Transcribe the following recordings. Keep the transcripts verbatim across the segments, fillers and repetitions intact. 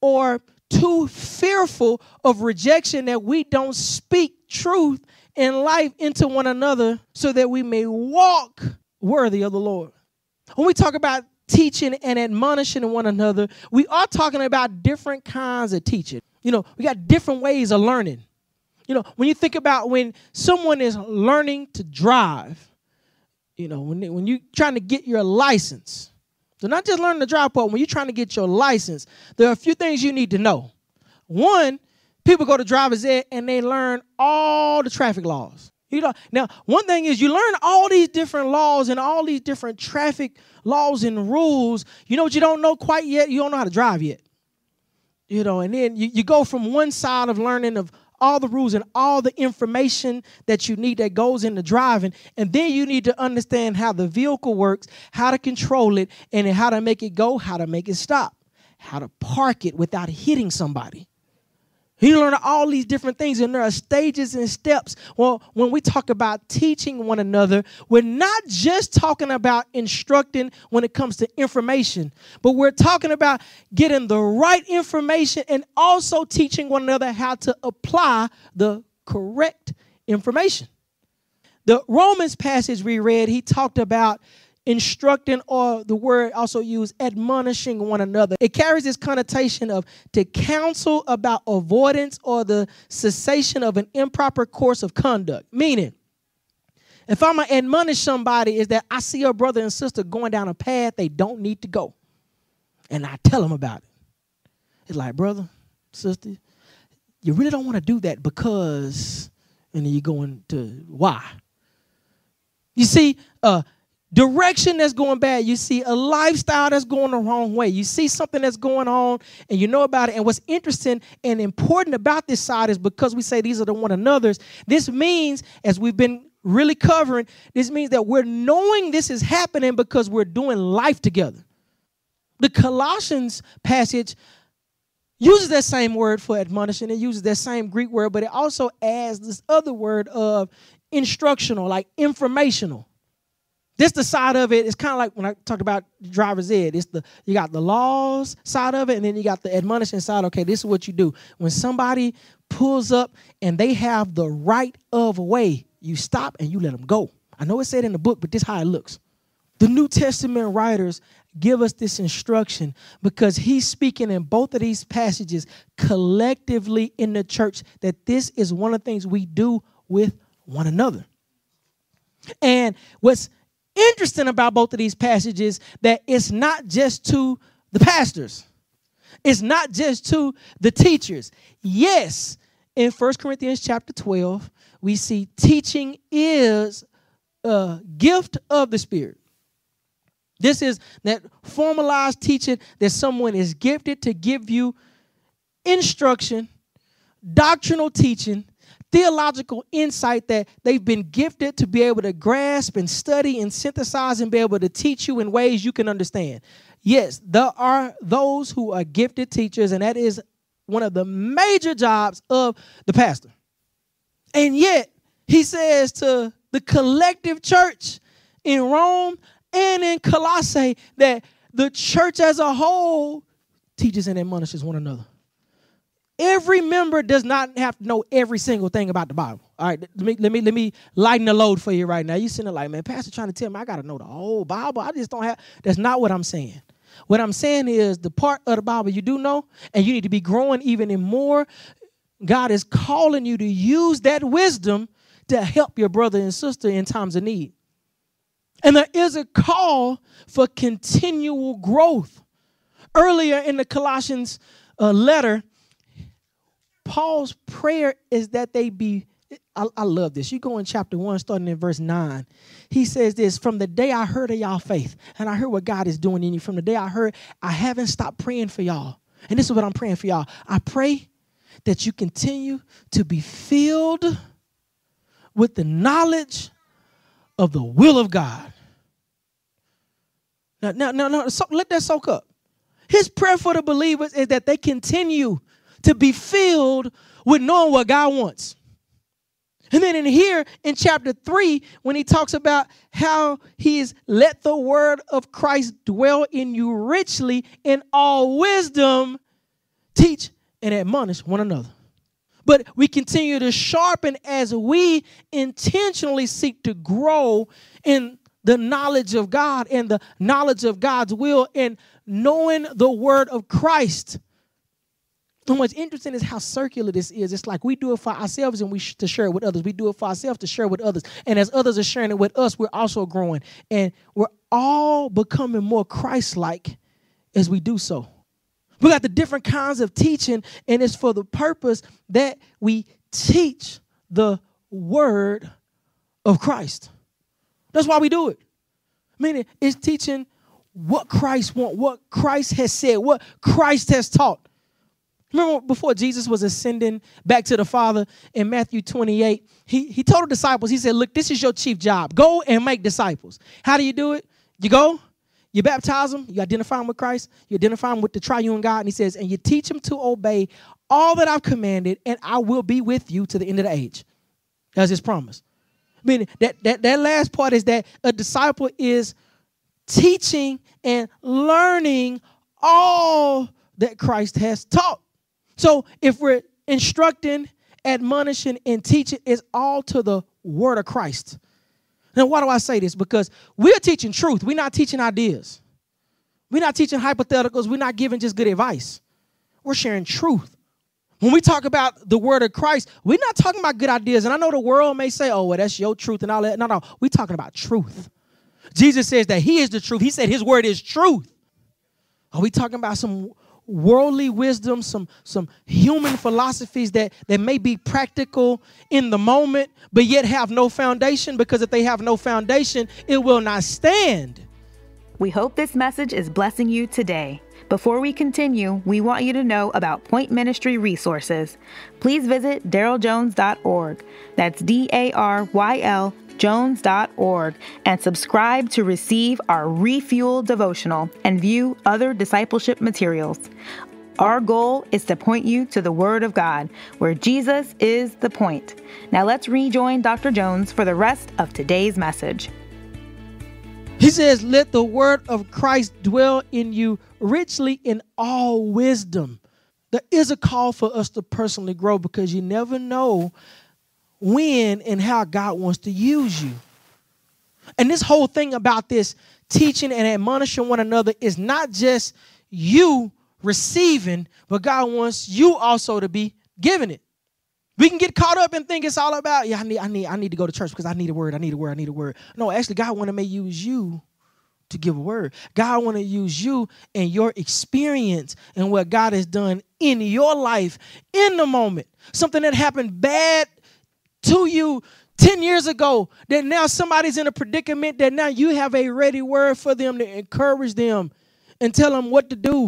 or too fearful of rejection that we don't speak truth in life into one another so that we may walk worthy of the Lord. When we talk about teaching and admonishing one another, we are talking about different kinds of teaching. You know, we got different ways of learning. You know, when you think about when someone is learning to drive, you know, when, when you're trying to get your license, so not just learning to drive, but when you're trying to get your license, there are a few things you need to know. One, people go to driver's ed and they learn all the traffic laws. You know, now, one thing is you learn all these different laws and all these different traffic laws and rules. You know what you don't know quite yet? You don't know how to drive yet. You know, and then you, you go from one side of learning of all the rules and all the information that you need that goes into driving. And then you need to understand how the vehicle works, how to control it, and how to make it go, how to make it stop, how to park it without hitting somebody. You learn all these different things, and there are stages and steps. Well, when we talk about teaching one another, we're not just talking about instructing when it comes to information, but we're talking about getting the right information and also teaching one another how to apply the correct information. The Romans passage we read, he talked about instructing, or the word also used, admonishing one another. It carries this connotation of to counsel about avoidance or the cessation of an improper course of conduct. Meaning, if I'm going to admonish somebody, is that I see a brother and sister going down a path they don't need to go. And I tell them about it. It's like, brother, sister, you really don't want to do that because, and then you go into why. You see, uh, direction that's going bad. You see a lifestyle that's going the wrong way. You see something that's going on and you know about it. And what's interesting and important about this side is because we say these are the one another's, this means, as we've been really covering, this means that we're knowing this is happening because we're doing life together. The Colossians passage uses that same word for admonition. It uses that same Greek word, but it also adds this other word of instructional, like informational. This the side of it. It's kind of like when I talk about driver's ed. It's the you got the laws side of it, and then you got the admonishing side. Okay, this is what you do. When somebody pulls up and they have the right of way, you stop and you let them go. I know it said in the book, but this is how it looks. The New Testament writers give us this instruction because he's speaking in both of these passages collectively in the church that this is one of the things we do with one another. And what's interesting about both of these passages that it's not just to the pastors. It's not just to the teachers. Yes, in First Corinthians chapter twelve, we see teaching is a gift of the Spirit. This is that formalized teaching that someone is gifted to give you instruction, doctrinal teaching, theological insight that they've been gifted to be able to grasp and study and synthesize and be able to teach you in ways you can understand. Yes, there are those who are gifted teachers, and that is one of the major jobs of the pastor. And yet, he says to the collective church in Rome and in Colossae that the church as a whole teaches and admonishes one another. Every member does not have to know every single thing about the Bible. All right, let me let me let me lighten the load for you right now. You sitting there like, man, Pastor trying to tell me I got to know the whole Bible. I just don't have. That's not what I'm saying. What I'm saying is the part of the Bible you do know, and you need to be growing even in more. God is calling you to use that wisdom to help your brother and sister in times of need. And there is a call for continual growth. Earlier in the Colossians uh, letter, Paul's prayer is that they be, I, I love this. You go in chapter one, starting in verse nine. He says this, from the day I heard of y'all faith, and I heard what God is doing in you, from the day I heard, I haven't stopped praying for y'all. And this is what I'm praying for y'all. I pray that you continue to be filled with the knowledge of the will of God. Now, now, now, now so, let that soak up. His prayer for the believers is that they continue to be filled with knowing what God wants. And then in here in chapter three, when he talks about how he is let the word of Christ dwell in you richly in all wisdom, teach and admonish one another. But we continue to sharpen as we intentionally seek to grow in the knowledge of God and the knowledge of God's will and knowing the word of Christ. And what's interesting is how circular this is. It's like we do it for ourselves and we sh- to share it with others. We do it for ourselves to share with others. And as others are sharing it with us, we're also growing. And we're all becoming more Christ-like as we do so. We got the different kinds of teaching, and it's for the purpose that we teach the word of Christ. That's why we do it. Meaning it's teaching what Christ wants, what Christ has said, what Christ has taught. Remember before Jesus was ascending back to the Father in Matthew twenty-eight, he, he told the disciples, he said, look, this is your chief job. Go and make disciples. How do you do it? You go, you baptize them, you identify them with Christ, you identify them with the triune God, and he says, and you teach them to obey all that I've commanded, and I will be with you to the end of the age. That's his promise. Meaning that, that, that last part is that a disciple is teaching and learning all that Christ has taught. So if we're instructing, admonishing, and teaching, it's all to the word of Christ. Now, why do I say this? Because we're teaching truth. We're not teaching ideas. We're not teaching hypotheticals. We're not giving just good advice. We're sharing truth. When we talk about the word of Christ, we're not talking about good ideas. And I know the world may say, oh, well, that's your truth and all that. No, no, we're talking about truth. Jesus says that he is the truth. He said his word is truth. Are we talking about some worldly wisdom, some, some human philosophies that, that may be practical in the moment, but yet have no foundation? Because if they have no foundation, it will not stand. We hope this message is blessing you today. Before we continue, we want you to know about Point Ministry resources. Please visit daryl jones dot org. That's D A R Y L jones dot org and subscribe to receive our Refuel devotional and view other discipleship materials. Our goal is to point you to the Word of God, where Jesus is the point. Now let's rejoin Doctor Jones for the rest of today's message. He says, let the word of Christ dwell in you richly in all wisdom. There is a call for us to personally grow, because you never know when and how God wants to use you. And this whole thing about this teaching and admonishing one another is not just you receiving, but God wants you also to be giving it. We can get caught up and think it's all about, yeah, I need, I need, I need to go to church because I need a word, I need a word, I need a word. No, actually, God want to may use you to give a word. God want to use you and your experience and what God has done in your life in the moment. Something that happened bad to you ten years ago, that now somebody's in a predicament, that now you have a ready word for them to encourage them and tell them what to do.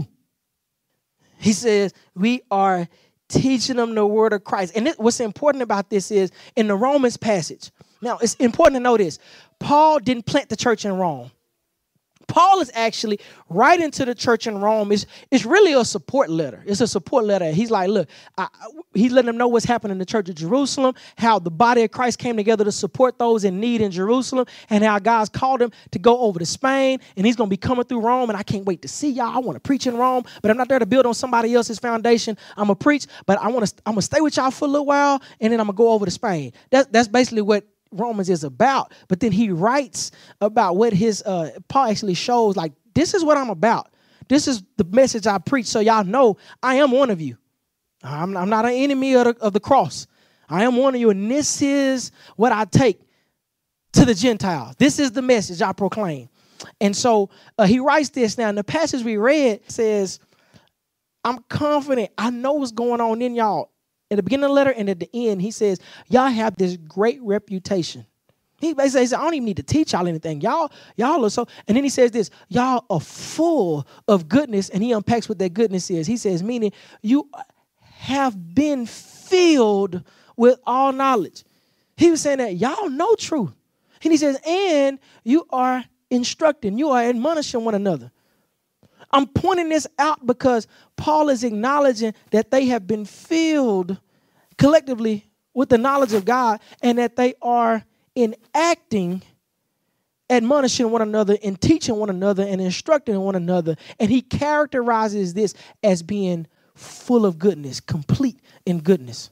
He says we are teaching them the word of Christ. And it, what's important about this is in the Romans passage. Now, it's important to know this. Paul didn't plant the church in Rome. Paul is actually right into the church in Rome. It's, it's really a support letter. It's a support letter. He's like, look, I, I, he's letting them know what's happening in the church of Jerusalem, how the body of Christ came together to support those in need in Jerusalem, and how God's called him to go over to Spain, and he's going to be coming through Rome, and I can't wait to see y'all. I want to preach in Rome, but I'm not there to build on somebody else's foundation. I'm going to preach, but I want to I'm going to stay with y'all for a little while, and then I'm going to go over to Spain. That's, that's basically what Romans is about. But then he writes about what his uh Paul actually shows, like, this is what I'm about. This is the message I preach, so y'all know I am one of you. I'm, I'm not an enemy of the, of the cross. I am one of you, and this is what I take to the Gentiles. This is the message I proclaim. And so uh, he writes this now. In the passage we read says, I'm confident. I know what's going on in y'all. At the beginning of the letter and at the end, he says, y'all have this great reputation. He basically says, I don't even need to teach y'all anything. Y'all, y'all are so, and then he says this, y'all are full of goodness, and he unpacks what that goodness is. He says, meaning you have been filled with all knowledge. He was saying that y'all know truth. And he says, and you are instructing, you are admonishing one another. I'm pointing this out because Paul is acknowledging that they have been filled collectively with the knowledge of God, and that they are enacting, admonishing one another and teaching one another and instructing one another. And he characterizes this as being full of goodness, complete in goodness.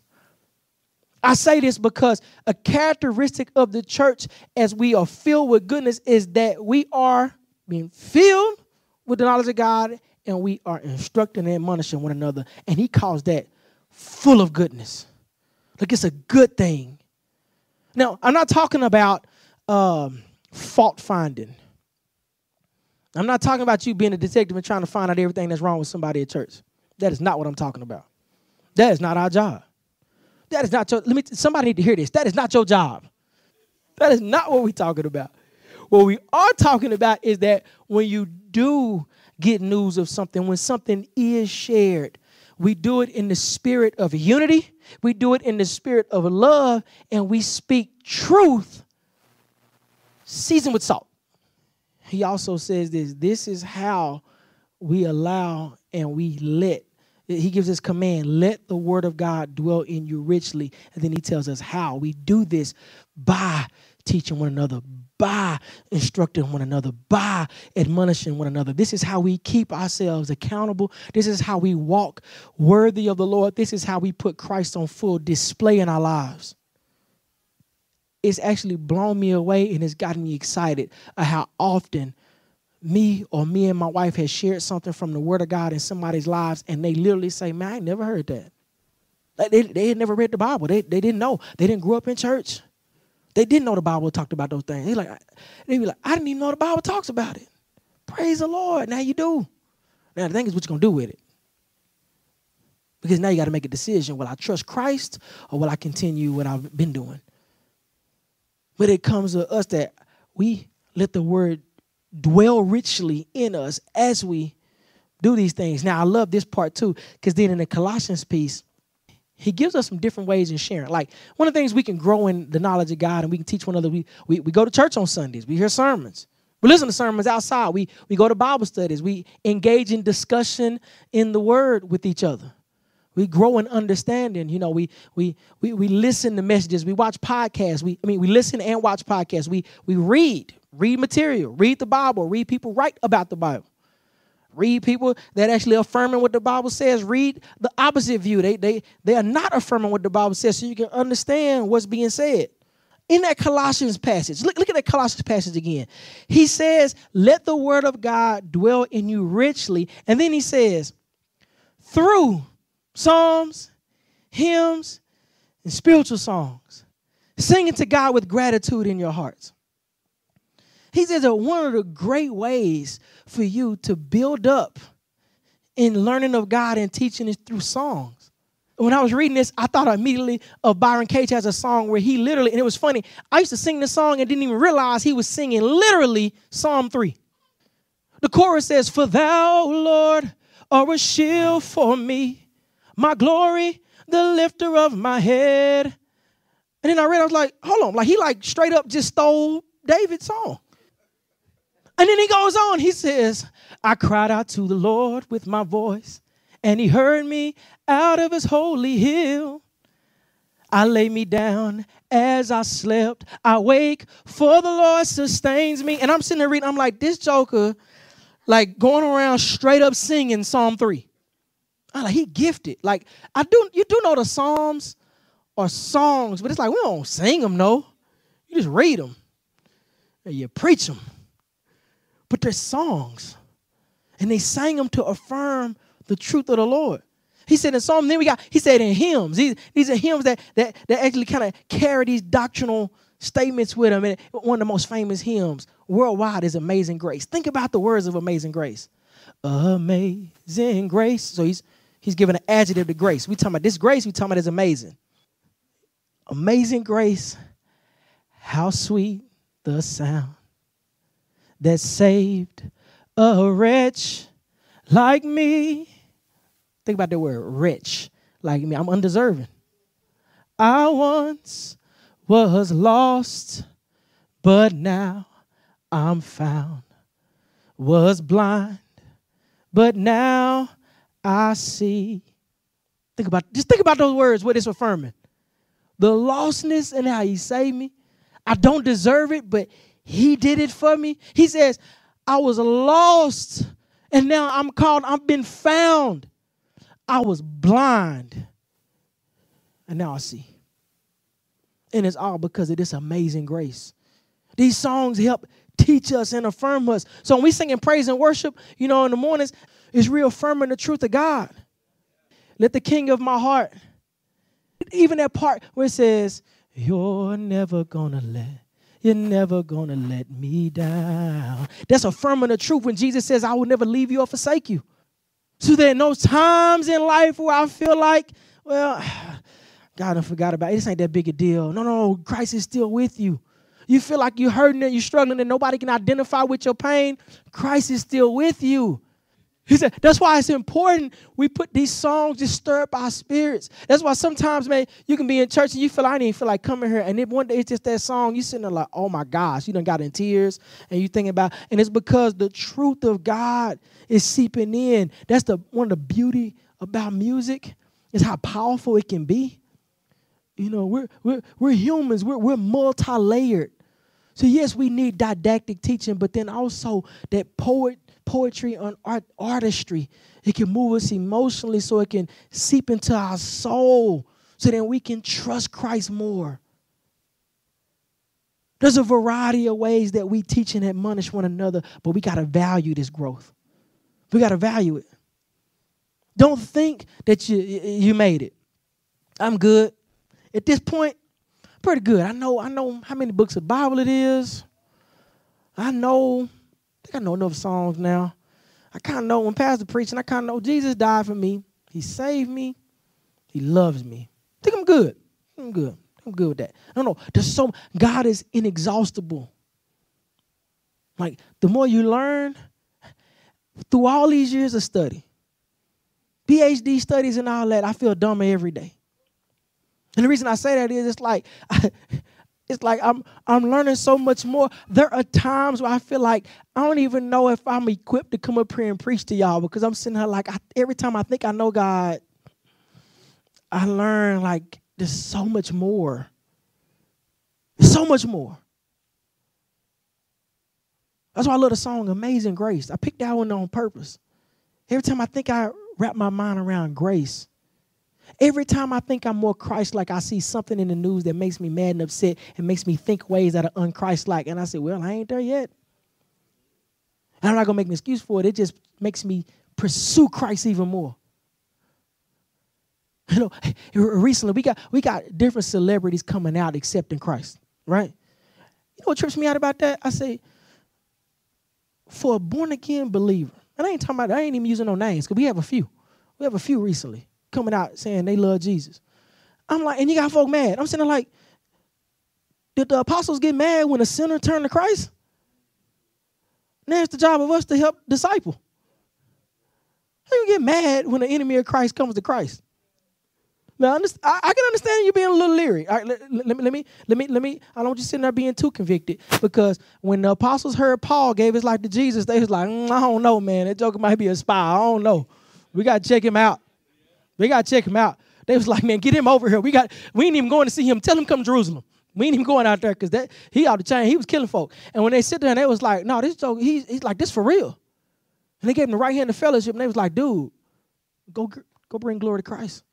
I say this because a characteristic of the church as we are filled with goodness is that we are being filled with the knowledge of God and we are instructing and admonishing one another. And he calls that full of goodness. Like it's a good thing. Now, I'm not talking about um, fault finding. I'm not talking about you being a detective and trying to find out everything that's wrong with somebody at church. That is not what I'm talking about. That is not our job. That is not your, let me, somebody need to hear this. That is not your job. That is not what we're talking about. What we are talking about is that when you do get news of something, when something is shared, we do it in the spirit of unity. We do it in the spirit of love, and we speak truth seasoned with salt. He also says this, this is how we allow and we let, he gives us command, let the word of God dwell in you richly. And then he tells us how. We do this by teaching one another, by instructing one another, by admonishing one another. This is how we keep ourselves accountable. This is how we walk worthy of the Lord. This is how we put Christ on full display in our lives. It's actually blown me away and it's gotten me excited at how often me or me and my wife has shared something from the word of God in somebody's lives and they literally say, man, I ain't never heard that. Like they, they had never read the Bible. They, they didn't know. They didn't grow up in church. They didn't know the Bible talked about those things. They like, they be like, I didn't even know the Bible talks about it. Praise the Lord. Now you do. Now the thing is what you're going to do with it. Because now you got to make a decision. Will I trust Christ or will I continue what I've been doing? But it comes to us that we let the word dwell richly in us as we do these things. Now, I love this part too, because then in the Colossians piece, he gives us some different ways in sharing. Like one of the things we can grow in the knowledge of God and we can teach one another. We, we, we go to church on Sundays. We hear sermons. We listen to sermons outside. We, we go to Bible studies. We engage in discussion in the word with each other. We grow in understanding. You know, we we we we listen to messages. We watch podcasts. We I mean, we listen and watch podcasts. We we read, read material, read the Bible, read people write about the Bible. Read people that actually affirming what the Bible says. Read the opposite view. They they they are not affirming what the Bible says, so you can understand what's being said. In that Colossians passage, look, look at that Colossians passage again. He says, let the word of God dwell in you richly. And then he says, through psalms, hymns, and spiritual songs, singing to God with gratitude in your hearts. He says that one of the great ways for you to build up in learning of God and teaching is through songs. When I was reading this, I thought immediately of Byron Cage has a song where he literally, and it was funny, I used to sing the song and didn't even realize he was singing literally Psalm three. The chorus says, for thou, Lord, art a shield for me, my glory, the lifter of my head. And then I read, I was like, hold on, like he like straight up just stole David's song. And then he goes on, he says, I cried out to the Lord with my voice, and he heard me out of his holy hill. I lay me down as I slept. I wake, for the Lord sustains me. And I'm sitting there reading, I'm like, this joker, like going around straight up singing Psalm three. I'm like, he gifted. Like, I do, you do know the Psalms are songs, but it's like, we don't sing them, no. You just read them and you preach them. But they're songs. And they sang them to affirm the truth of the Lord. He said in Psalm, then we got, he said in hymns. These, these are hymns that, that, that actually kind of carry these doctrinal statements with them. And one of the most famous hymns worldwide is Amazing Grace. Think about the words of Amazing Grace. Amazing grace. So he's he's giving an adjective to grace. We talking about this grace, we talking about is amazing. Amazing grace, how sweet the sound that saved a wretch like me. Think about the word wretch, like me. I'm undeserving. I once was lost, but now I'm found. Was blind, but now I see. Think about, just think about those words, what it's affirming. The lostness and how he saved me. I don't deserve it, but he did it for me. He says, I was lost, and now I'm called, I've been found. I was blind, and now I see. And it's all because of this amazing grace. These songs help teach us and affirm us. So when we sing in praise and worship, you know, in the mornings, it's reaffirming the truth of God. Let the King of my heart, even that part where it says, you're never gonna let, you're never gonna let me down. That's affirming the truth when Jesus says, I will never leave you or forsake you. So there are no times in life where I feel like, well, God, I forgot about it. This ain't that big a deal. No, no, Christ is still with you. You feel like you're hurting and you're struggling and nobody can identify with your pain. Christ is still with you. He said, that's why it's important we put these songs to stir up our spirits. That's why sometimes, man, you can be in church and you feel, I didn't even feel like coming here. And then one day it's just that song. You sitting there like, oh, my gosh. You done got in tears and you thinking about, and it's because the truth of God is seeping in. That's the one of the beauty about music is how powerful it can be. You know, we're we're we're humans. We're we're multi-layered. So yes, we need didactic teaching, but then also that poet poetry on art artistry. It can move us emotionally, so it can seep into our soul, so then we can trust Christ more. There's a variety of ways that we teach and admonish one another, but we got to value this growth. We got to value it. Don't think that you you made it. I'm good. At this point, pretty good. I know I know how many books of the Bible it is. I know, I think I know enough songs now. I kind of know when Pastor preaching, I kind of know Jesus died for me. He saved me. He loves me. I think I'm good. I'm good. I'm good with that. No, no. There's so God is inexhaustible. Like the more you learn through all these years of study, P H D studies and all that, I feel dumber every day. And the reason I say that is it's like it's like I'm I'm learning so much more. There are times where I feel like I don't even know if I'm equipped to come up here and preach to y'all because I'm sitting here like I, every time I think I know God, I learn like there's so much more. There's so much more. That's why I love the song Amazing Grace. I picked that one on purpose. Every time I think I wrap my mind around grace, every time I think I'm more Christ-like, I see something in the news that makes me mad and upset and makes me think ways that are un-Christ-like. And I say, well, I ain't there yet. And I'm not going to make an excuse for it. It just makes me pursue Christ even more. You know, recently we got we got different celebrities coming out accepting Christ, right? You know what trips me out about that? I say, for a born-again believer, and I ain't talking about, I ain't even using no names because we have a few. We have a few recently coming out saying they love Jesus. I'm like, and you got folk mad. I'm sitting there like, did the apostles get mad when a sinner turned to Christ? Now it's the job of us to help disciple. How you get mad when the enemy of Christ comes to Christ? Now, I, I can understand you being a little leery. All right, let, let, let me, let me, let me, let me. I don't want you sitting there being too convicted because when the apostles heard Paul gave his life to Jesus, they was like, mm, I don't know, man. That joker might be a spy. I don't know. We got to check him out. We got to check him out. They was like, man, get him over here. We got. We ain't even going to see him. Tell him come to Jerusalem. We ain't even going out there because that he out the chain. He was killing folk. And when they sit there and they was like, no, this joker, he's, he's like, this for real. And they gave him the right hand of fellowship. And they was like, dude, go, go bring glory to Christ.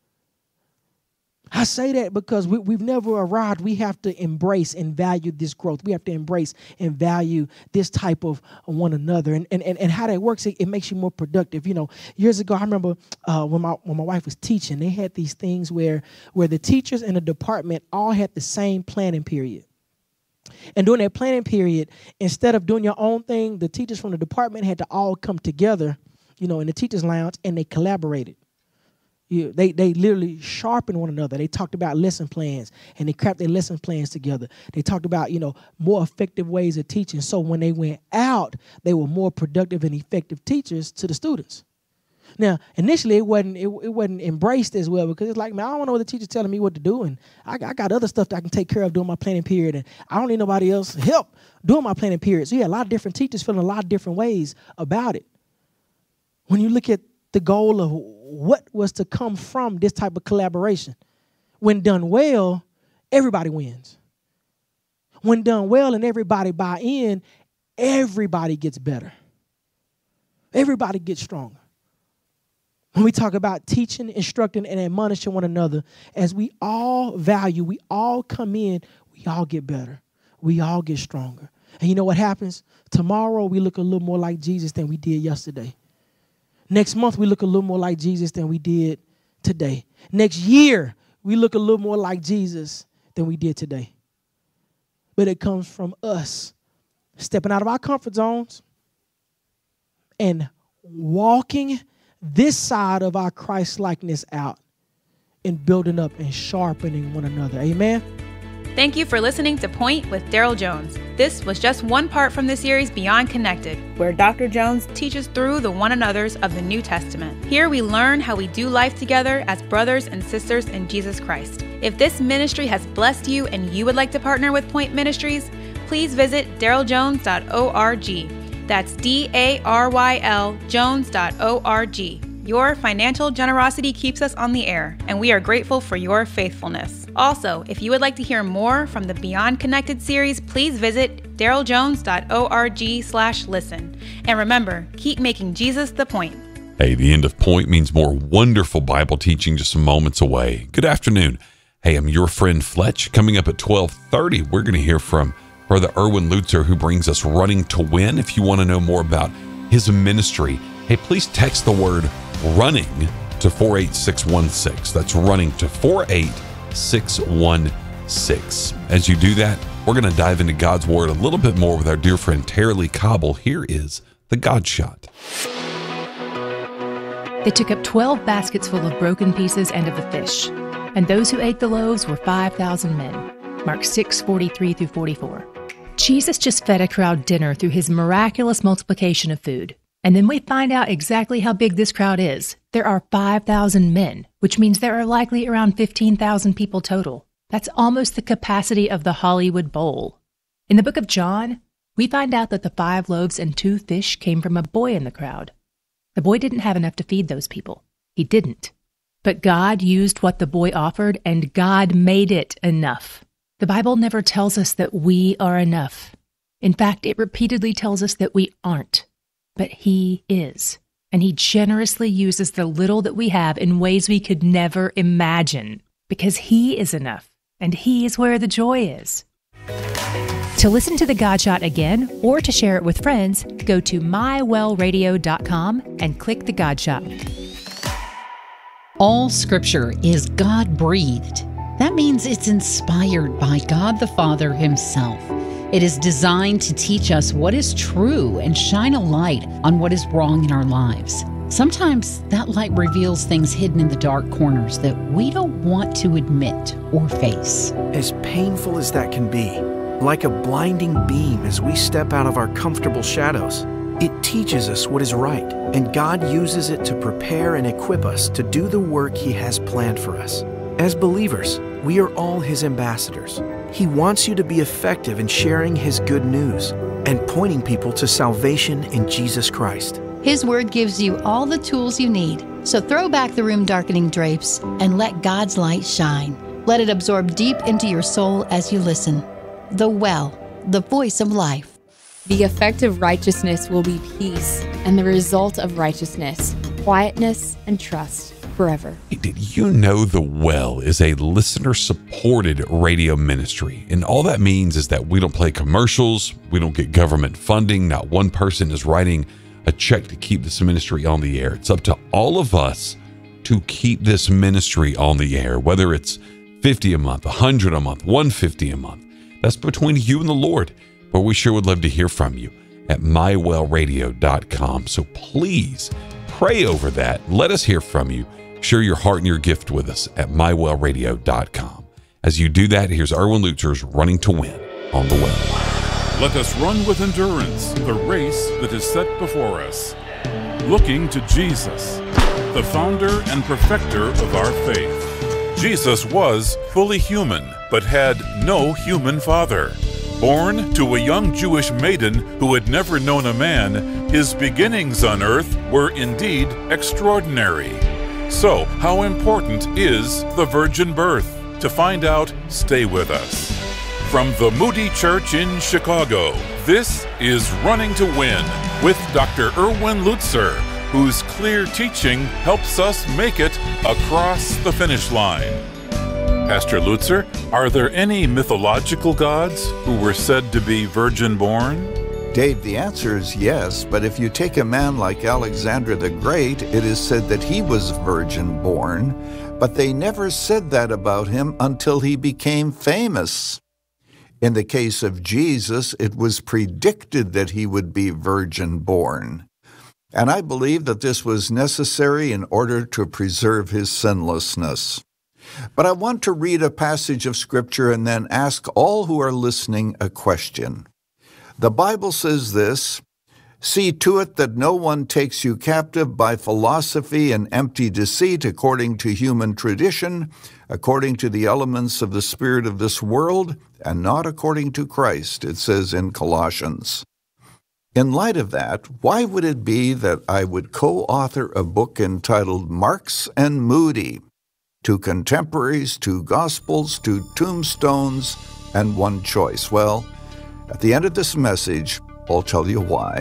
I say that because we, we've never arrived. We have to embrace and value this growth. We have to embrace and value this type of one another. And and, and, and how that works, it, it makes you more productive. You know, years ago, I remember uh, when my when my wife was teaching, they had these things where, where the teachers in the department all had the same planning period. And during that planning period, instead of doing your own thing, the teachers from the department had to all come together, you know, in the teachers' lounge, and they collaborated. You, they they literally sharpened one another. They talked about lesson plans, and they crafted their lesson plans together. They talked about, you know, more effective ways of teaching. So when they went out, they were more productive and effective teachers to the students. Now, initially, it wasn't it, it wasn't embraced as well because it's like, man, I don't know what the teacher's telling me what to do, and I, I got other stuff that I can take care of during my planning period, and I don't need nobody else help during my planning period. So you had a lot of different teachers feeling a lot of different ways about it. When you look at the goal of what was to come from this type of collaboration, when done well, everybody wins. When done well and everybody buy in, everybody gets better. Everybody gets stronger. When we talk about teaching, instructing, and admonishing one another, as we all value, we all come in, we all get better. We all get stronger. And you know what happens? Tomorrow, we look a little more like Jesus than we did yesterday. Next month, we look a little more like Jesus than we did today. Next year, we look a little more like Jesus than we did today. But it comes from us stepping out of our comfort zones and walking this side of our Christ-likeness out and building up and sharpening one another. Amen? Thank you for listening to Point with Daryl Jones. This was just one part from the series Beyond Connected, where Doctor Jones teaches through the one another's of the New Testament. Here we learn how we do life together as brothers and sisters in Jesus Christ. If this ministry has blessed you and you would like to partner with Point Ministries, please visit daryl jones dot org. That's D A R Y L jones dot org. Your financial generosity keeps us on the air, and we are grateful for your faithfulness. Also, if you would like to hear more from the Beyond Connected series, please visit daryl jones dot org slash listen. And remember, keep making Jesus the point. Hey, the end of Point means more wonderful Bible teaching just some moments away. Good afternoon. Hey, I'm your friend Fletch. Coming up at twelve thirty, we're going to hear from Brother Erwin Lutzer, who brings us Running to Win. If you want to know more about his ministry, hey, please text the word running to four eight six one six. That's running to four eight six one six. As you do that, we're going to dive into God's Word a little bit more with our dear friend Tara-Leigh Cobble. Here is the God Shot. They took up twelve baskets full of broken pieces and of the fish, and those who ate the loaves were five thousand men. Mark six, forty-three through forty-four. Jesus just fed a crowd dinner through his miraculous multiplication of food. And then we find out exactly how big this crowd is. There are five thousand men, which means there are likely around fifteen thousand people total. That's almost the capacity of the Hollywood Bowl. In the book of John, we find out that the five loaves and two fish came from a boy in the crowd. The boy didn't have enough to feed those people. He didn't. But God used what the boy offered, and God made it enough. The Bible never tells us that we are enough. In fact, it repeatedly tells us that we aren't. But he is, and he generously uses the little that we have in ways we could never imagine, because he is enough, and he is where the joy is. To listen to the God Shot again, or to share it with friends, go to my well radio dot com and click the God Shot. All Scripture is God-breathed. That means it's inspired by God the Father himself. It is designed to teach us what is true and shine a light on what is wrong in our lives. Sometimes that light reveals things hidden in the dark corners that we don't want to admit or face. As painful as that can be, like a blinding beam as we step out of our comfortable shadows, it teaches us what is right, and God uses it to prepare and equip us to do the work he has planned for us. As believers, we are all his ambassadors. He wants you to be effective in sharing his good news and pointing people to salvation in Jesus Christ. His word gives you all the tools you need. So throw back the room-darkening drapes and let God's light shine. Let it absorb deep into your soul as you listen. The Well, the voice of life. The effect of righteousness will be peace, and the result of righteousness, quietness and trust forever. Did you know The Well is a listener-supported radio ministry? And all that means is that we don't play commercials, we don't get government funding, not one person is writing a check to keep this ministry on the air. It's up to all of us to keep this ministry on the air, whether it's fifty a month, one hundred a month, one hundred fifty a month. That's between you and the Lord, but we sure would love to hear from you at my well radio dot com. So please pray over that. Let us hear from you. Share your heart and your gift with us at my well radio dot com. As you do that, here's Erwin Lutzer's Running to Win on The Well. Let us run with endurance the race that is set before us, looking to Jesus, the founder and perfecter of our faith. Jesus was fully human, but had no human father. Born to a young Jewish maiden who had never known a man, his beginnings on earth were indeed extraordinary. So, how important is the virgin birth? To find out, stay with us. From the Moody Church in Chicago, this is Running to Win with Doctor Erwin Lutzer whose clear teaching helps us make it across the finish line. Pastor Lutzer, are there any mythological gods who were said to be virgin-born? Dave, the answer is yes, but if you take a man like Alexander the Great, it is said that he was virgin-born, but they never said that about him until he became famous. In the case of Jesus, it was predicted that he would be virgin-born. And I believe that this was necessary in order to preserve his sinlessness. But I want to read a passage of Scripture and then ask all who are listening a question. The Bible says this, "See to it that no one takes you captive by philosophy and empty deceit according to human tradition, according to the elements of the spirit of this world, and not according to Christ," it says in Colossians. In light of that, why would it be that I would co-author a book entitled Marks and Moody? Two contemporaries, two gospels, two tombstones, and one choice. Well, at the end of this message, I'll tell you why.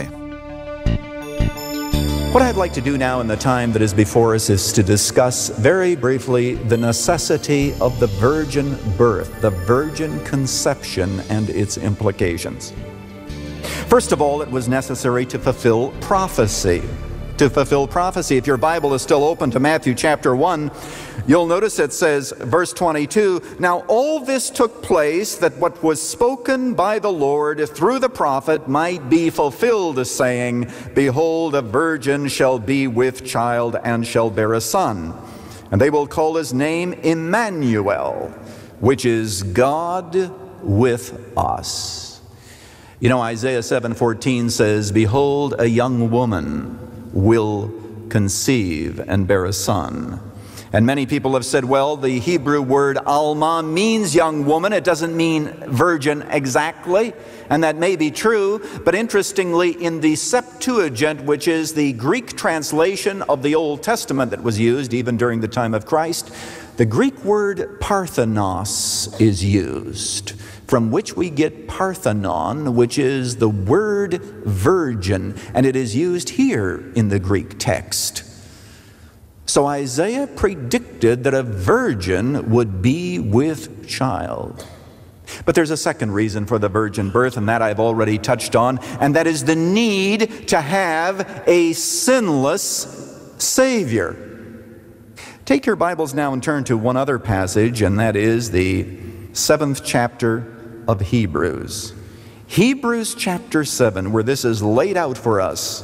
What I'd like to do now in the time that is before us is to discuss very briefly the necessity of the virgin birth, the virgin conception, and its implications. First of all, it was necessary to fulfill prophecy. To fulfill prophecy. If your Bible is still open to Matthew chapter one, you'll notice it says, verse twenty-two, "Now all this took place that what was spoken by the Lord through the prophet might be fulfilled, saying, Behold, a virgin shall be with child and shall bear a son. And they will call his name Emmanuel, which is God with us." You know, Isaiah seven fourteen says, "Behold, a young woman will conceive and bear a son." And many people have said, well, the Hebrew word alma means young woman. It doesn't mean virgin exactly. And that may be true. But interestingly, in the Septuagint, which is the Greek translation of the Old Testament that was used even during the time of Christ, the Greek word parthenos is used, from which we get Parthenon, which is the word virgin, and it is used here in the Greek text. So Isaiah predicted that a virgin would be with child. But there's a second reason for the virgin birth, and that I've already touched on, and that is the need to have a sinless Savior. Take your Bibles now and turn to one other passage, and that is the seventh chapter of Hebrews. Hebrews chapter seven, where this is laid out for us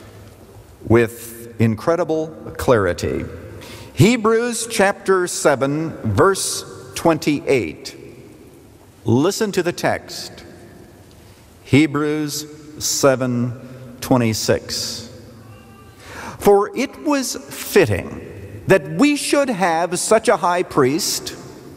with incredible clarity. Hebrews chapter seven, verse twenty-eight. Listen to the text. Hebrews seven twenty-six. "For it was fitting that we should have such a high priest,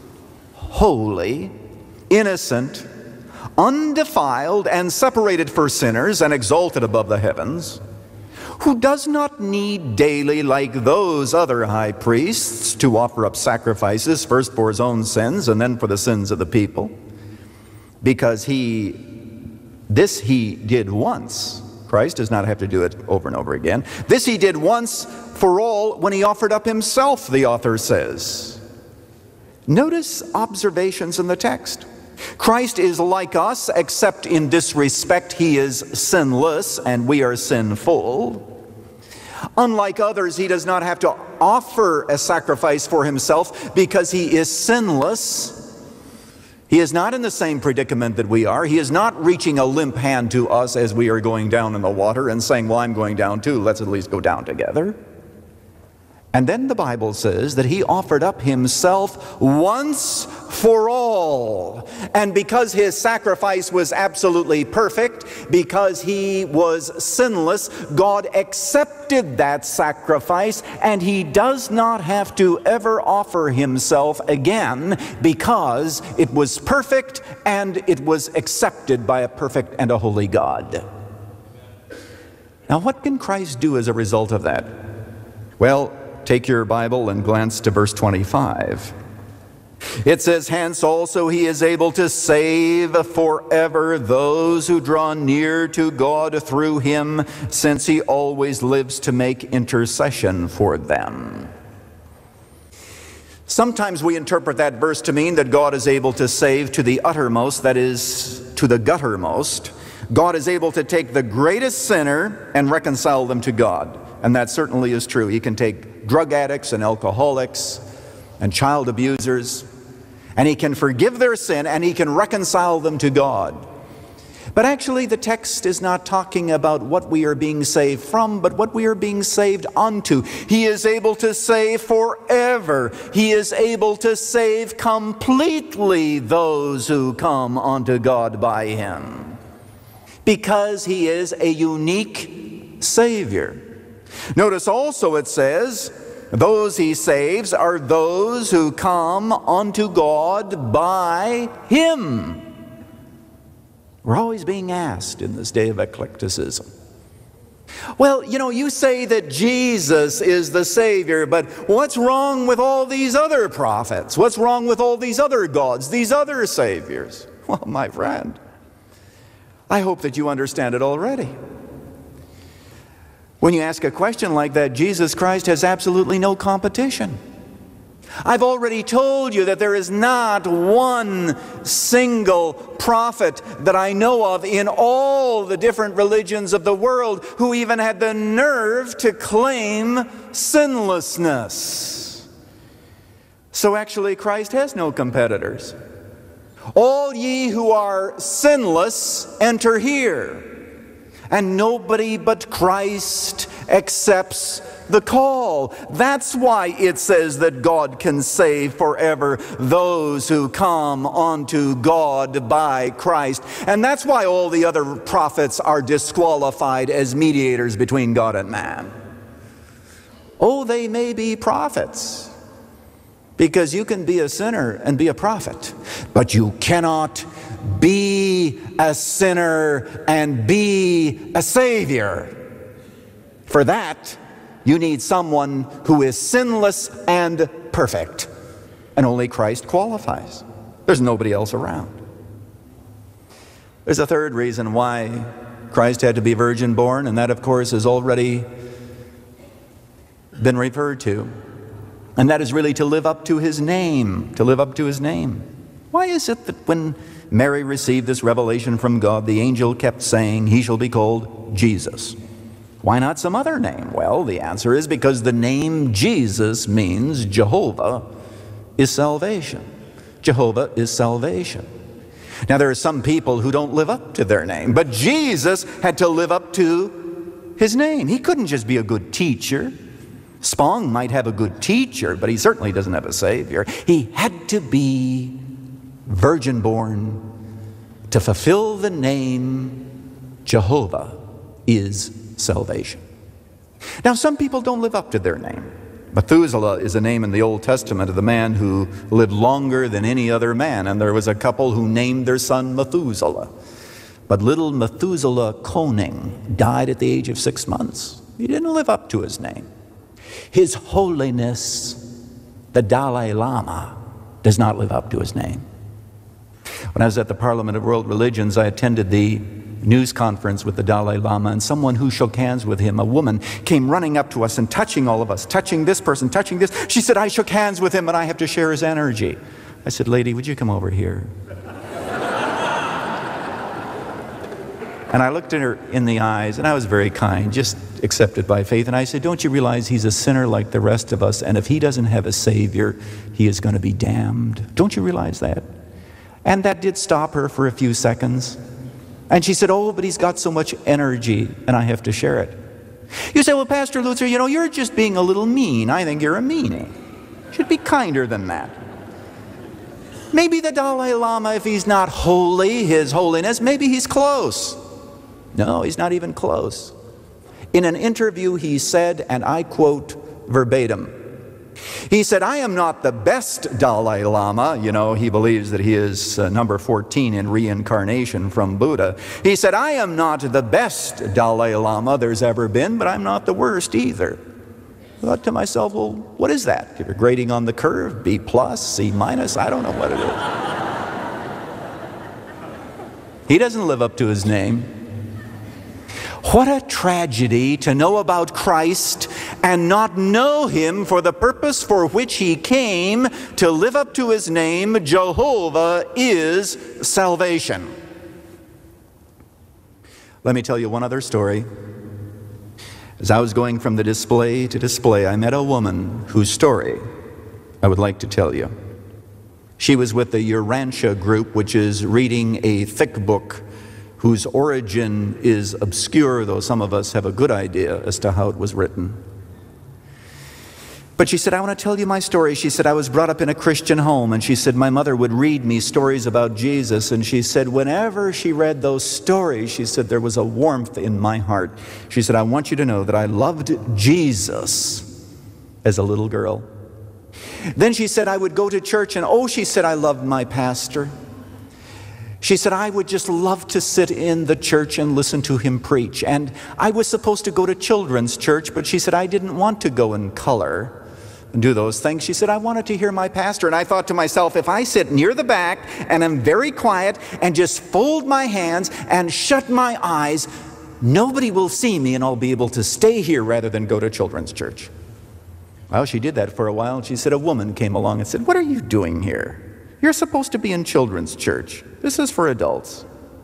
holy, innocent, undefiled, and separated for sinners, and exalted above the heavens, who does not need daily, like those other high priests, to offer up sacrifices, first for his own sins and then for the sins of the people, because he, this he did once." Christ does not have to do it over and over again. "This he did once for all when he offered up himself," the author says. Notice observations in the text. Christ is like us, except in this respect he is sinless and we are sinful. Unlike others, he does not have to offer a sacrifice for himself because he is sinless. He is not in the same predicament that we are. He is not reaching a limp hand to us as we are going down in the water and saying, well, I'm going down too, let's at least go down together. And then the Bible says that he offered up himself once for all. And because his sacrifice was absolutely perfect, because he was sinless, God accepted that sacrifice, and he does not have to ever offer himself again because it was perfect and it was accepted by a perfect and a holy God. Now, what can Christ do as a result of that? Well, take your Bible and glance to verse twenty-five. It says, hence also he is able to save forever those who draw near to God through him, since he always lives to make intercession for them. Sometimes we interpret that verse to mean that God is able to save to the uttermost, that is, to the guttermost. God is able to take the greatest sinner and reconcile them to God. And that certainly is true. He can take drug addicts and alcoholics and child abusers, and he can forgive their sin, and he can reconcile them to God. But actually the text is not talking about what we are being saved from, but what we are being saved unto. He is able to save forever. He is able to save completely those who come unto God by him, because he is a unique Savior. Notice also it says, those he saves are those who come unto God by him. We're always being asked in this day of eclecticism, well, you know, you say that Jesus is the Savior, but what's wrong with all these other prophets? What's wrong with all these other gods, these other saviors? Well, my friend, I hope that you understand it already. When you ask a question like that, Jesus Christ has absolutely no competition. I've already told you that there is not one single prophet that I know of in all the different religions of the world who even had the nerve to claim sinlessness. So actually Christ has no competitors. All ye who are sinless enter here. And nobody but Christ accepts the call. That's why it says that God can save forever those who come unto God by Christ. And that's why all the other prophets are disqualified as mediators between God and man. Oh, they may be prophets, because you can be a sinner and be a prophet, but you cannot be a sinner and be a Savior. For that, you need someone who is sinless and perfect. And only Christ qualifies. There's nobody else around. There's a third reason why Christ had to be virgin born, and that, of course, has already been referred to. And that is really to live up to his name. To live up to his name. Why is it that when Mary received this revelation from God, the angel kept saying, he shall be called Jesus? Why not some other name? Well, the answer is because the name Jesus means Jehovah is salvation. Jehovah is salvation. Now, there are some people who don't live up to their name, but Jesus had to live up to his name. He couldn't just be a good teacher. Spong might have a good teacher, but he certainly doesn't have a Savior. He had to be virgin born to fulfill the name Jehovah is salvation. Now, some people don't live up to their name. Methuselah is a name in the Old Testament of the man who lived longer than any other man, and there was a couple who named their son Methuselah. But little Methuselah Koning died at the age of six months. He didn't live up to his name. His Holiness, the Dalai Lama, does not live up to his name. When I was at the Parliament of World Religions, I attended the news conference with the Dalai Lama, and someone who shook hands with him, a woman, came running up to us and touching all of us, touching this person, touching this. She said, I shook hands with him and I have to share his energy. I said, lady, would you come over here? And I looked at her in the eyes, and I was very kind, just accepted by faith. And I said, don't you realize he's a sinner like the rest of us, and if he doesn't have a Savior, he is going to be damned? Don't you realize that? And that did stop her for a few seconds. And she said, oh, but he's got so much energy, and I have to share it. You say, well, Pastor Luther, you know, you're just being a little mean. I think you're a meanie. You should be kinder than that. Maybe the Dalai Lama, if he's not holy, his holiness, maybe he's close. No, he's not even close. In an interview, he said, and I quote verbatim, he said, I am not the best Dalai Lama. You know, he believes that he is uh, number fourteen in reincarnation from Buddha. He said, I am not the best Dalai Lama there's ever been, but I'm not the worst either. I thought to myself, well, what is that? Give a grading on the curve, B plus, C minus, I don't know what it is. He doesn't live up to his name. What a tragedy to know about Christ and not know him for the purpose for which he came, to live up to his name. Jehovah is salvation. Let me tell you one other story. As I was going from the display to display, I met a woman whose story I would like to tell you. She was with the Urantia group, which is reading a thick book whose origin is obscure, though some of us have a good idea as to how it was written. But she said, I want to tell you my story. She said, I was brought up in a Christian home, and she said, my mother would read me stories about Jesus, and she said, whenever she read those stories, she said, there was a warmth in my heart. She said, I want you to know that I loved Jesus as a little girl. Then she said, I would go to church, and oh, she said, I loved my pastor. She said, I would just love to sit in the church and listen to him preach. And I was supposed to go to children's church, but she said, I didn't want to go in color and do those things. She said, I wanted to hear my pastor. And I thought to myself, if I sit near the back and I'm very quiet and just fold my hands and shut my eyes, nobody will see me and I'll be able to stay here rather than go to children's church. Well, she did that for a while. She said, a woman came along and said, what are you doing here? You're supposed to be in children's church. This is for adults.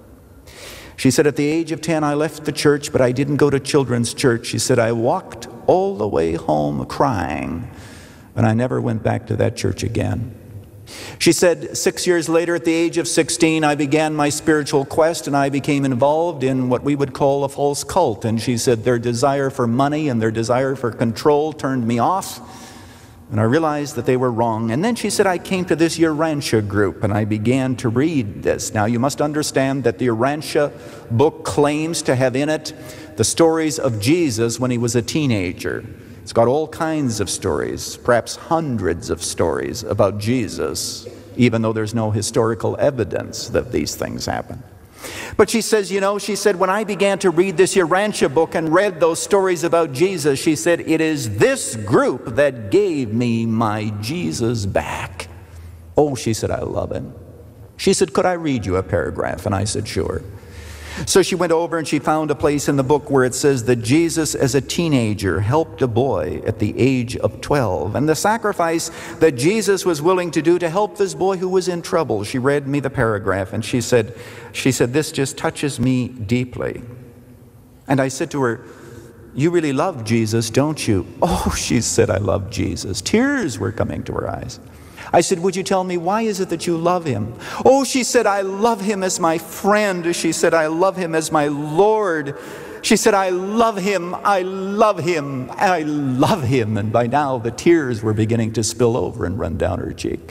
She said, at the age of ten, I left the church, but I didn't go to children's church. She said, I walked all the way home crying, and I never went back to that church again. She said, six years later, at the age of sixteen, I began my spiritual quest, and I became involved in what we would call a false cult. And she said, their desire for money and their desire for control turned me off. And I realized that they were wrong. And then she said, I came to this Urantia group and I began to read this. Now you must understand that the Urantia book claims to have in it the stories of Jesus when he was a teenager. It's got all kinds of stories, perhaps hundreds of stories about Jesus, even though there's no historical evidence that these things happen. But she says, you know, she said, when I began to read this Urantia book and read those stories about Jesus, she said, it is this group that gave me my Jesus back. Oh, she said, I love him. She said, could I read you a paragraph? And I said, sure. So she went over and she found a place in the book where it says that Jesus as a teenager helped a boy at the age of twelve. And the sacrifice that Jesus was willing to do to help this boy who was in trouble. She read me the paragraph and she said, she said, this just touches me deeply. And I said to her, you really love Jesus, don't you? Oh, she said, I love Jesus. Tears were coming to her eyes. I said, would you tell me, why is it that you love him? Oh, she said, I love him as my friend. She said, I love him as my Lord. She said, I love him, I love him, I love him. And by now the tears were beginning to spill over and run down her cheek.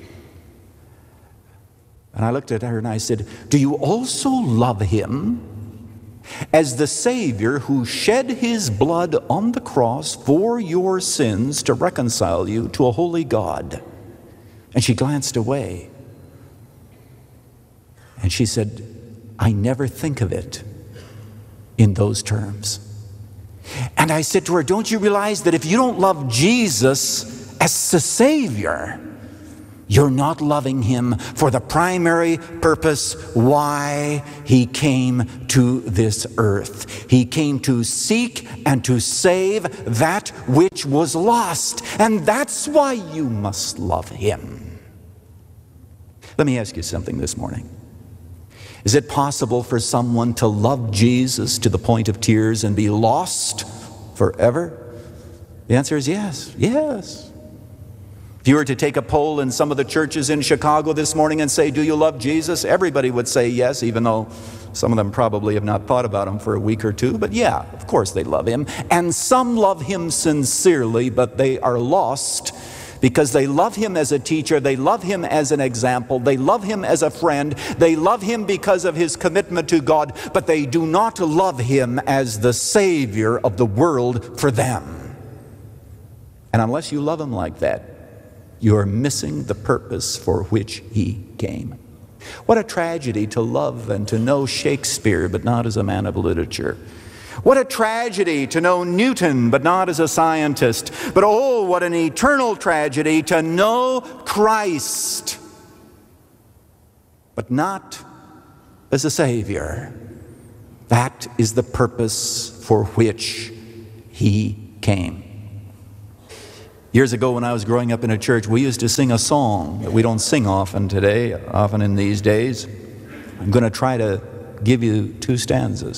And I looked at her and I said, do you also love him as the Savior who shed his blood on the cross for your sins to reconcile you to a holy God? And she glanced away. And she said, I never think of it in those terms. And I said to her, don't you realize that if you don't love Jesus as the Savior, you're not loving him for the primary purpose why he came to this earth. He came to seek and to save that which was lost. And that's why you must love him. Let me ask you something this morning. Is it possible for someone to love Jesus to the point of tears and be lost forever? The answer is yes, yes. If you were to take a poll in some of the churches in Chicago this morning and say, do you love Jesus? Everybody would say yes, even though some of them probably have not thought about him for a week or two. But yeah, of course they love him. And some love him sincerely, but they are lost because they love him as a teacher, they love him as an example, they love him as a friend, they love him because of his commitment to God, but they do not love him as the Savior of the world for them. And unless you love him like that, you are missing the purpose for which he came. What a tragedy to love and to know Shakespeare, but not as a man of literature. What a tragedy to know Newton, but not as a scientist. But oh, what an eternal tragedy to know Christ, but not as a Savior. That is the purpose for which He came. Years ago when I was growing up in a church, we used to sing a song that we don't sing often today, often in these days. I'm going to try to give you two stanzas.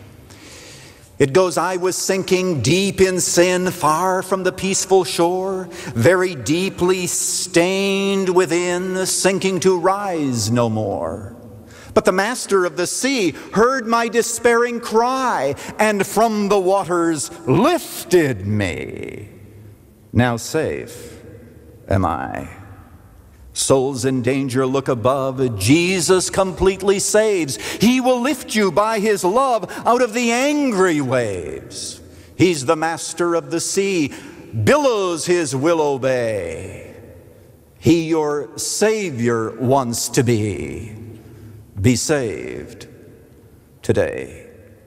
It goes, I was sinking deep in sin, far from the peaceful shore, very deeply stained within, sinking to rise no more. But the master of the sea heard my despairing cry, and from the waters lifted me. Now safe am I. Souls in danger look above. Jesus completely saves. He will lift you by His love out of the angry waves. He's the master of the sea. Billows His will obey. He your Savior wants to be. Be saved today.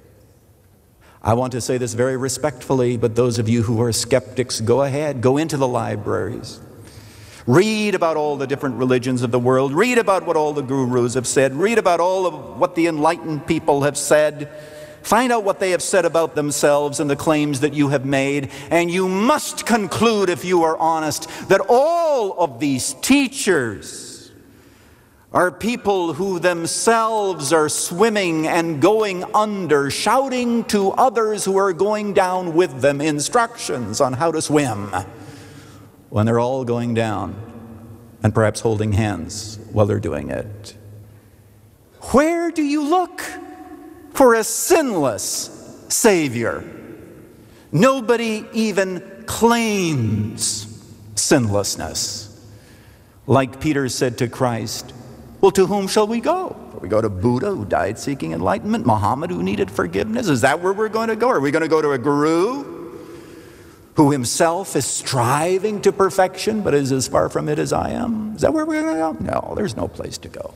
I want to say this very respectfully, but those of you who are skeptics, go ahead. Go into the libraries. Read about all the different religions of the world. Read about what all the gurus have said. Read about all of what the enlightened people have said. Find out what they have said about themselves and the claims that you have made. And you must conclude, if you are honest, that all of these teachers are people who themselves are swimming and going under, shouting to others who are going down with them instructions on how to swim, when they're all going down and perhaps holding hands while they're doing it. Where do you look for a sinless Savior? Nobody even claims sinlessness. Like Peter said to Christ, well, to whom shall we go? We go to Buddha, who died seeking enlightenment, Muhammad, who needed forgiveness. Is that where we're going to go? Are we going to go to a guru who himself is striving to perfection, but is as far from it as I am? Is that where we're going to go? No, there's no place to go.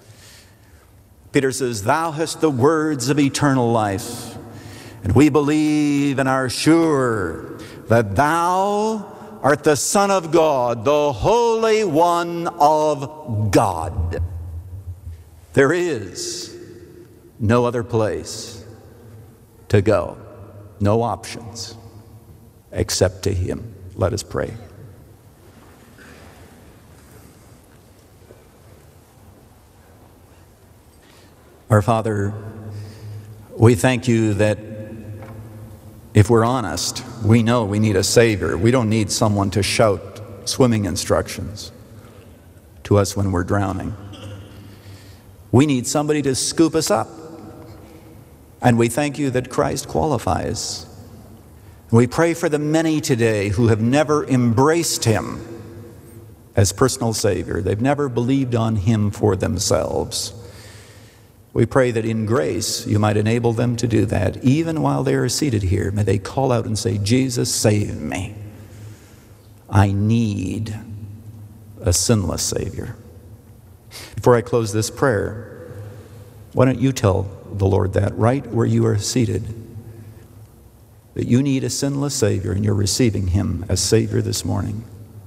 Peter says, thou hast the words of eternal life, and we believe and are sure that thou art the Son of God, the Holy One of God. There is no other place to go, no options except to Him. Let us pray. Our Father, we thank You that if we're honest, we know we need a Savior. We don't need someone to shout swimming instructions to us when we're drowning. We need somebody to scoop us up. And we thank You that Christ qualifies. We pray for the many today who have never embraced Him as personal Savior. They've never believed on Him for themselves. We pray that in grace You might enable them to do that. Even while they are seated here, may they call out and say, Jesus, save me. I need a sinless Savior. Before I close this prayer, why don't you tell the Lord that right where you are seated, that you need a sinless Savior and you're receiving Him as Savior this morning.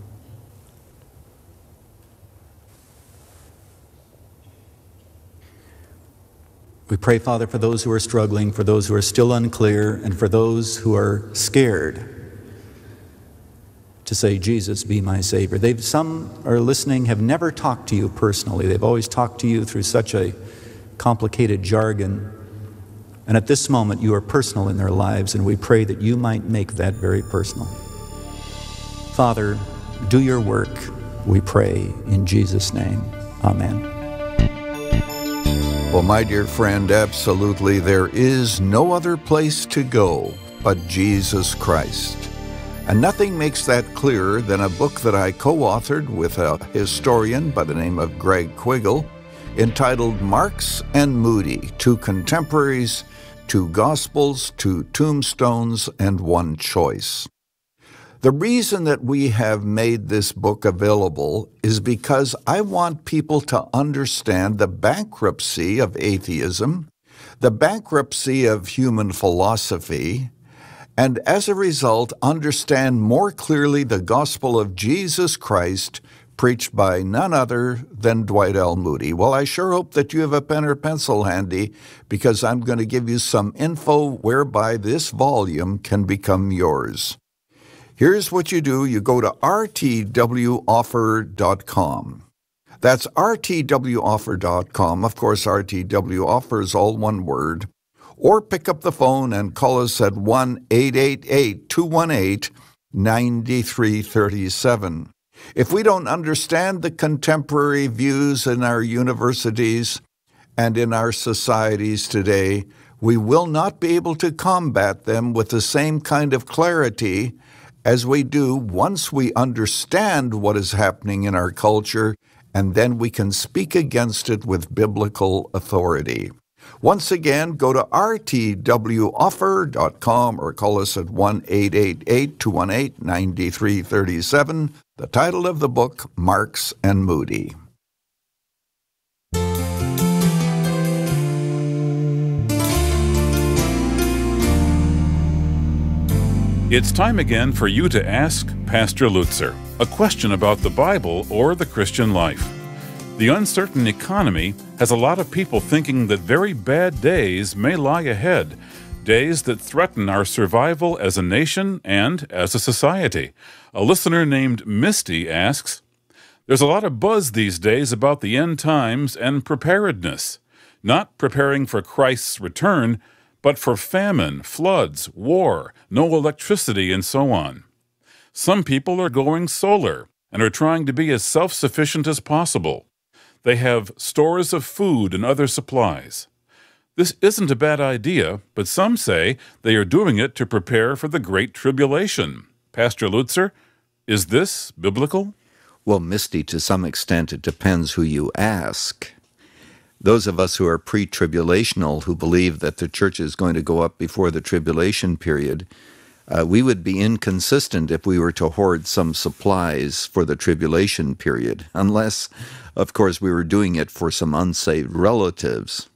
We pray, Father, for those who are struggling, for those who are still unclear, and for those who are scared to say, Jesus, be my Savior. They've, some are listening, have never talked to You personally. They've always talked to You through such a complicated jargon. And at this moment, You are personal in their lives, and we pray that You might make that very personal. Father, do Your work, we pray, in Jesus' name. Amen. Well, my dear friend, absolutely, there is no other place to go but Jesus Christ. And nothing makes that clearer than a book that I co-authored with a historian by the name of Greg Quiggle, entitled Marks and Moody, Two Contemporaries, Two Gospels, Two Tombstones, and One Choice. The reason that we have made this book available is because I want people to understand the bankruptcy of atheism, the bankruptcy of human philosophy, and as a result, understand more clearly the gospel of Jesus Christ, preached by none other than Dwight L. Moody. Well, I sure hope that you have a pen or pencil handy, because I'm going to give you some info whereby this volume can become yours. Here's what you do. You go to r t w offer dot com. That's r t w offer dot com. Of course, R T W Offer is all one word. Or pick up the phone and call us at one eight eight eight, two one eight, nine three three seven. If we don't understand the contemporary views in our universities and in our societies today, we will not be able to combat them with the same kind of clarity as we do once we understand what is happening in our culture, and then we can speak against it with biblical authority. Once again, go to r t w offer dot com or call us at one eight eight eight, two one eight, nine three three seven. The title of the book, Marks and Moody. It's time again for you to ask Pastor Lutzer a question about the Bible or the Christian life. The uncertain economy has a lot of people thinking that very bad days may lie ahead, days that threaten our survival as a nation and as a society. A listener named Misty asks, "There's a lot of buzz these days about the end times and preparedness, not preparing for Christ's return, but for famine, floods, war, no electricity, and so on. Some people are going solar and are trying to be as self-sufficient as possible. They have stores of food and other supplies. This isn't a bad idea, but some say they are doing it to prepare for the Great Tribulation. Pastor Lutzer, is this biblical?" Well, Misty, to some extent, it depends who you ask. Those of us who are pre-tribulational, who believe that the church is going to go up before the tribulation period, uh, we would be inconsistent if we were to hoard some supplies for the tribulation period, unless, of course, we were doing it for some unsaved relatives.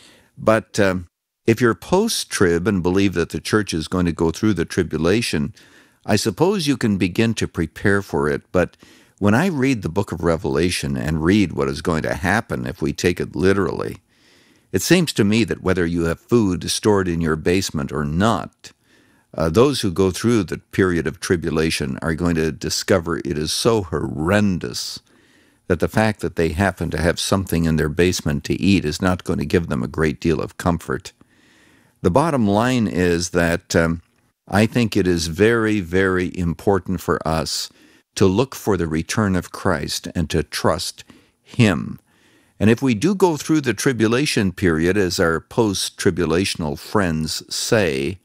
But um, if you're post-trib and believe that the church is going to go through the tribulation, I suppose you can begin to prepare for it. But when I read the book of Revelation and read what is going to happen if we take it literally, it seems to me that whether you have food stored in your basement or not, uh, those who go through the period of tribulation are going to discover it is so horrendous that the fact that they happen to have something in their basement to eat is not going to give them a great deal of comfort. The bottom line is that um, I think it is very, very important for us to look for the return of Christ and to trust Him. And if we do go through the tribulation period, as our post-tribulational friends say,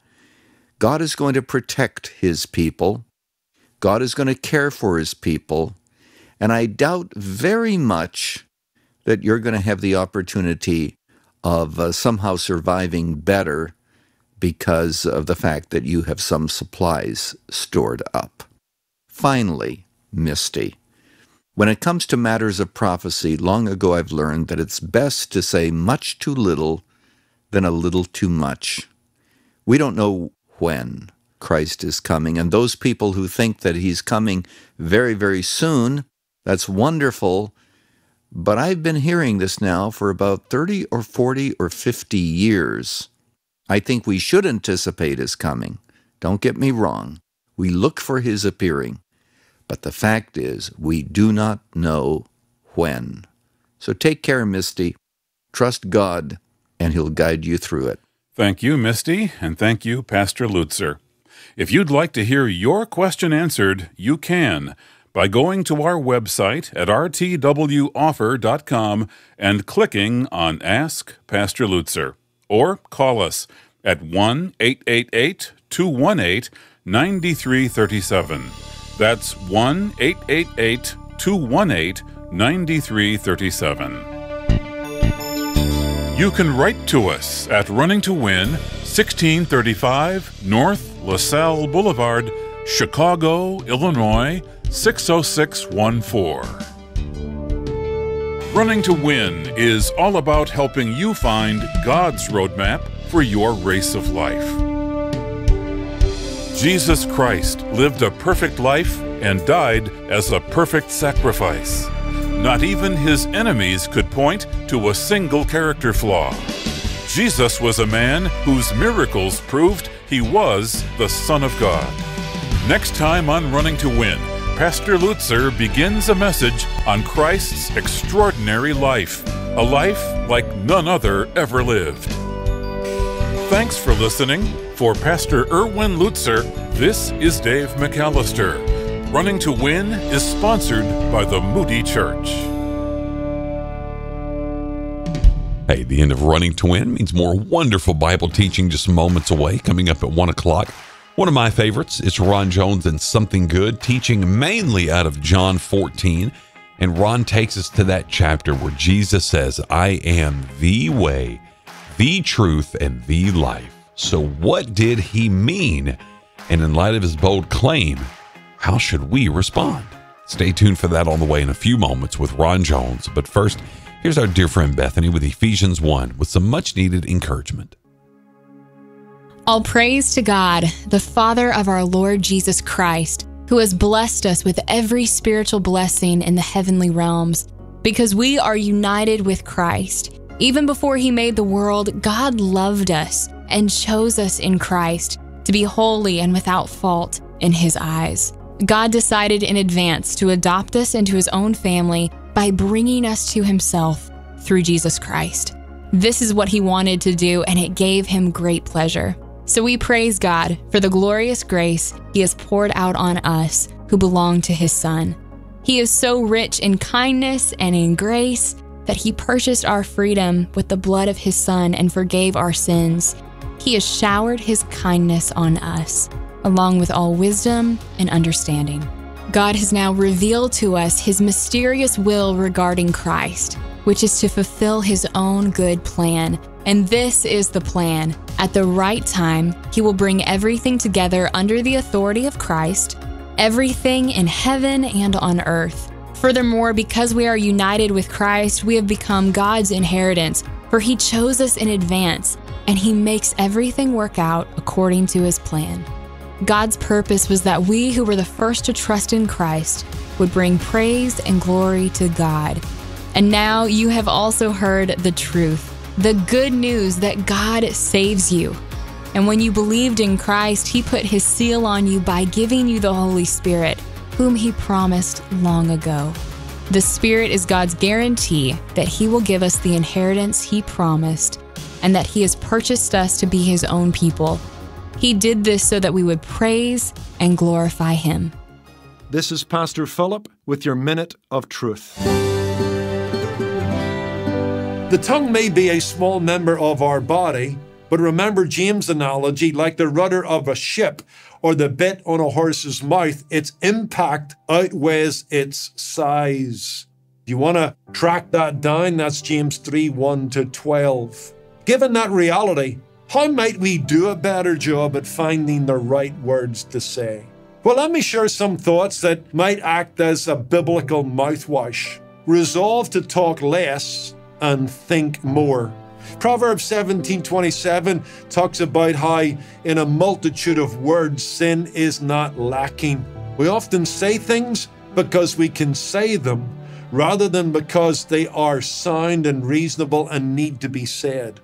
God is going to protect His people. God is going to care for His people. And I doubt very much that you're going to have the opportunity of uh, somehow surviving better because of the fact that you have some supplies stored up. Finally, Misty, when it comes to matters of prophecy, long ago I've learned that it's best to say much too little than a little too much. We don't know when Christ is coming, and those people who think that He's coming very, very soon, that's wonderful, but I've been hearing this now for about thirty or forty or fifty years. I think we should anticipate His coming. Don't get me wrong. We look for His appearing. But the fact is, we do not know when. So take care, Misty. Trust God, and He'll guide you through it. Thank you, Misty, and thank you, Pastor Lutzer. If you'd like to hear your question answered, you can by going to our website at r t w offer dot com and clicking on Ask Pastor Lutzer. Or call us at one eight eight eight, two one eight, nine three three seven. That's one eight eight eight, two one eight, nine three three seven. You can write to us at Running to Win, sixteen thirty-five North LaSalle Boulevard, Chicago, Illinois, six oh six one four. Running to Win is all about helping you find God's roadmap for your race of life. Jesus Christ lived a perfect life and died as a perfect sacrifice. Not even his enemies could point to a single character flaw. Jesus was a man whose miracles proved he was the Son of God. Next time on Running to Win, Pastor Lutzer begins a message on Christ's extraordinary life, a life like none other ever lived. Thanks for listening. For Pastor Erwin Lutzer, this is Dave McAllister. Running to Win is sponsored by the Moody Church. Hey, the end of Running to Win means more wonderful Bible teaching just moments away, coming up at one o'clock. One of my favorites is Ron Jones and Something Good, teaching mainly out of John fourteen. And Ron takes us to that chapter where Jesus says, I am the way, the truth, and the life. So what did he mean? And in light of his bold claim, how should we respond? Stay tuned for that on the way in a few moments with Ron Jones. But first, here's our dear friend Bethany with Ephesians one with some much needed encouragement. All praise to God, the Father of our Lord Jesus Christ, who has blessed us with every spiritual blessing in the heavenly realms, because we are united with Christ. Even before he made the world, God loved us and chose us in Christ to be holy and without fault in his eyes. God decided in advance to adopt us into his own family by bringing us to himself through Jesus Christ. This is what he wanted to do, and it gave him great pleasure. So we praise God for the glorious grace he has poured out on us who belong to his Son. He is so rich in kindness and in grace that he purchased our freedom with the blood of his Son and forgave our sins. He has showered his kindness on us, along with all wisdom and understanding. God has now revealed to us his mysterious will regarding Christ, which is to fulfill his own good plan. And this is the plan. At the right time, he will bring everything together under the authority of Christ, everything in heaven and on earth. Furthermore, because we are united with Christ, we have become God's inheritance, for he chose us in advance, and he makes everything work out according to his plan. God's purpose was that we who were the first to trust in Christ would bring praise and glory to God. And now you have also heard the truth, the good news that God saves you. And when you believed in Christ, he put his seal on you by giving you the Holy Spirit, whom he promised long ago. The Spirit is God's guarantee that he will give us the inheritance he promised, and that he has purchased us to be his own people. He did this so that we would praise and glorify him. This is Pastor Philip with your Minute of Truth. The tongue may be a small member of our body, but remember James' analogy, like the rudder of a ship or the bit on a horse's mouth, its impact outweighs its size. Do you want to track that down? That's James three, one to twelve. Given that reality, how might we do a better job at finding the right words to say? Well, let me share some thoughts that might act as a biblical mouthwash. Resolve to talk less and think more. Proverbs seventeen twenty-seven talks about how in a multitude of words sin is not lacking. We often say things because we can say them rather than because they are sound and reasonable and need to be said.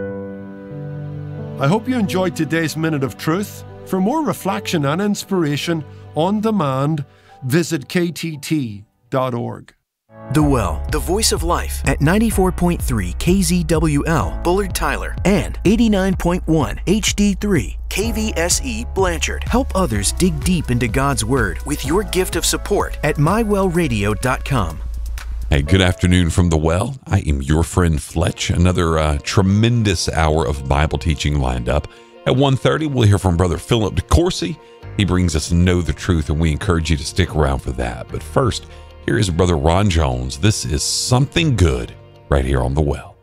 I hope you enjoyed today's Minute of Truth. For more reflection and inspiration on demand, visit k t t dot org. The Well, the voice of life at ninety-four point three K Z W L, Bullard Tyler, and eighty-nine point one H D three K V S E Blanchard. Help others dig deep into God's Word with your gift of support at my well radio dot com. Hey, good afternoon from The Well. I am your friend Fletch. Another uh, tremendous hour of Bible teaching lined up. At one thirty, we'll hear from Brother Philip DeCourcy. He brings us Know the Truth, and we encourage you to stick around for that. But first, here is Brother Ron Jones. This is Something Good right here on The Well.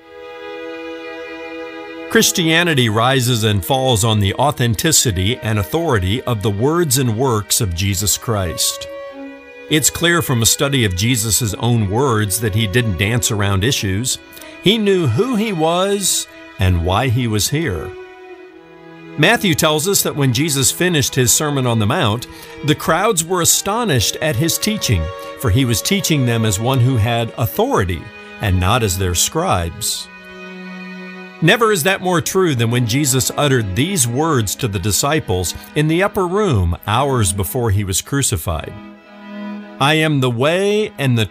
Christianity rises and falls on the authenticity and authority of the words and works of Jesus Christ. It's clear from a study of Jesus' own words that he didn't dance around issues. He knew who he was and why he was here. Matthew tells us that when Jesus finished his Sermon on the Mount, the crowds were astonished at his teaching, for he was teaching them as one who had authority and not as their scribes. Never is that more true than when Jesus uttered these words to the disciples in the upper room hours before he was crucified. I am the way and the